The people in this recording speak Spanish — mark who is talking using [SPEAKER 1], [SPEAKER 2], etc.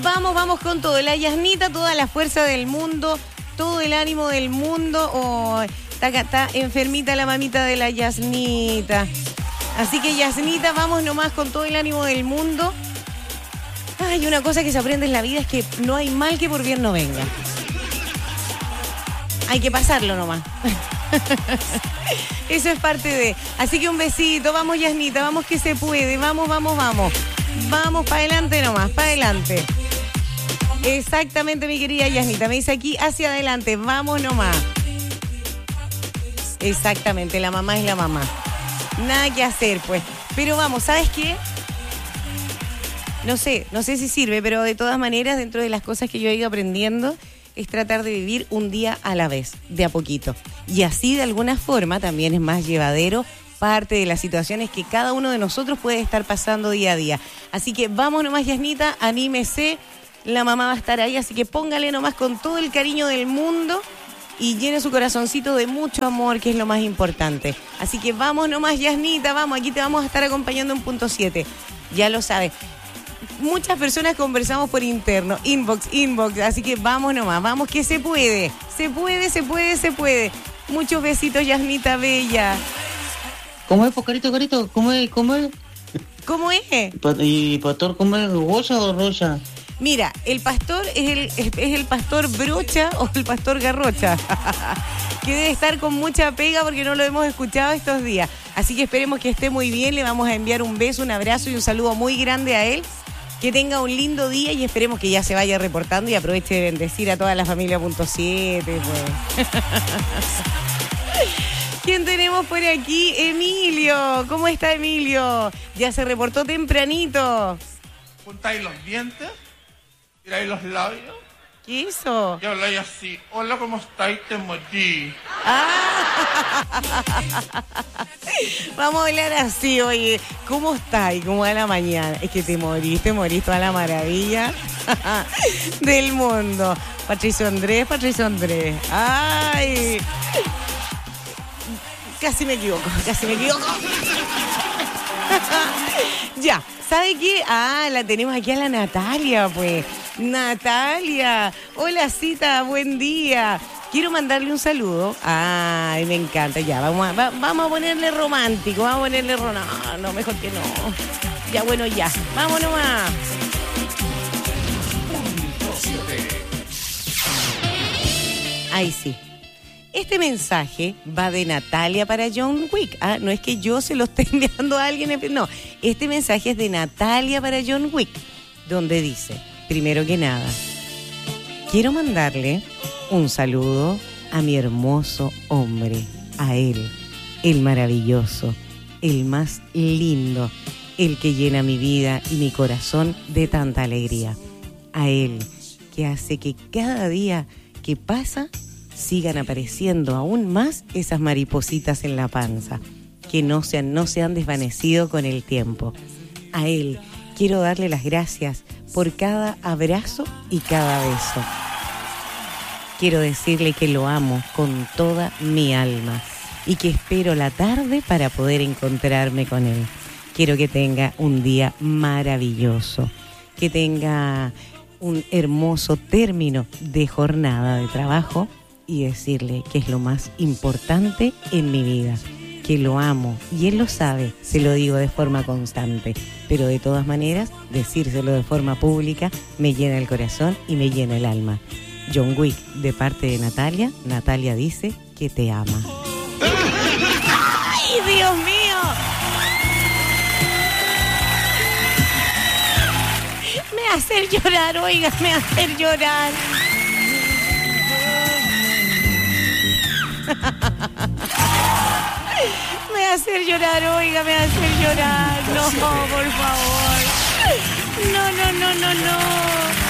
[SPEAKER 1] Vamos con todo. La Yasnita, toda la fuerza del mundo, todo el ánimo del mundo. Oh, está enfermita la mamita de la Yasnita. Así que Yasnita, vamos nomás con todo el ánimo del mundo. Hay una cosa que se aprende en la vida, es que no hay mal que por bien no venga. Hay que pasarlo nomás. Eso es parte de. Así que un besito, vamos Yasnita, vamos que se puede, vamos. Vamos para adelante nomás, para adelante. Exactamente, mi querida Yasnita, me dice aquí, hacia adelante, vamos nomás. Exactamente, la mamá es la mamá. Nada que hacer, pues. Pero vamos, ¿sabes qué? No sé si sirve, pero de todas maneras, dentro de las cosas que yo he ido aprendiendo, es tratar de vivir un día a la vez, de a poquito. Y así, de alguna forma, también es más llevadero parte de las situaciones que cada uno de nosotros puede estar pasando día a día. Así que vamos nomás, Yasnita, anímese. La mamá va a estar ahí, así que póngale nomás con todo el cariño del mundo y llene su corazoncito de mucho amor, que es lo más importante. Así que vamos nomás, Yasnita, vamos, aquí te vamos a estar acompañando en punto 7. Ya lo sabes. Muchas personas conversamos por interno, inbox, así que vamos nomás, vamos que se puede. Se puede. Muchos besitos, Yasnita Bella.
[SPEAKER 2] ¿Cómo es, Carito? ¿Cómo es?
[SPEAKER 1] ¿Cómo es?
[SPEAKER 2] ¿Y pastor, cómo es? ¿Rosa o Rocha?
[SPEAKER 1] Mira, el pastor es el pastor Brocha o el pastor Garrocha, que debe estar con mucha pega porque no lo hemos escuchado estos días. Así que esperemos que esté muy bien, le vamos a enviar un beso, un abrazo y un saludo muy grande a él. Que tenga un lindo día y esperemos que ya se vaya reportando y aproveche de bendecir a toda la familia punto 7. Pues. ¿Quién tenemos por aquí? Emilio. ¿Cómo está Emilio? Ya se reportó tempranito.
[SPEAKER 3] Juntáis los dientes, tiráis los labios.
[SPEAKER 1] ¿Qué hizo?
[SPEAKER 3] Y habláis así. Hola, ¿cómo estáis? Te morí.
[SPEAKER 1] Vamos a hablar así, oye. ¿Cómo estáis? ¿Cómo va la mañana? Es que te morís toda la maravilla del mundo. Patricio Andrés. Ay. Casi me equivoco. Ya, ¿sabe qué? La tenemos aquí a la Natalia, pues. Natalia, hola Cita, buen día. Quiero mandarle un saludo. Ay, me encanta, ya, vamos a ponerle romántico, no, mejor que no. Ya, bueno, ya, vamos nomás. Ay, sí. Este mensaje va de Natalia para John Wick. No es que yo se lo esté enviando a alguien. No, este mensaje es de Natalia para John Wick, donde dice, primero que nada, quiero mandarle un saludo a mi hermoso hombre, a él, el maravilloso, el más lindo, el que llena mi vida y mi corazón de tanta alegría. A él, que hace que cada día que pasa sigan apareciendo aún más esas maripositas en la panza, que no se han desvanecido con el tiempo. A él quiero darle las gracias por cada abrazo y cada beso. Quiero decirle que lo amo con toda mi alma y que espero la tarde para poder encontrarme con él. Quiero que tenga un día maravilloso, que tenga un hermoso término de jornada de trabajo y decirle que es lo más importante en mi vida, que lo amo y él lo sabe, se lo digo de forma constante, pero de todas maneras decírselo de forma pública me llena el corazón y me llena el alma. John Wick, de parte de Natalia. Natalia dice que te ama. ¡Ay, Dios mío! Me hace llorar, oiga, me hace llorar. Me hace llorar, oiga, me hace llorar. No, por favor. No.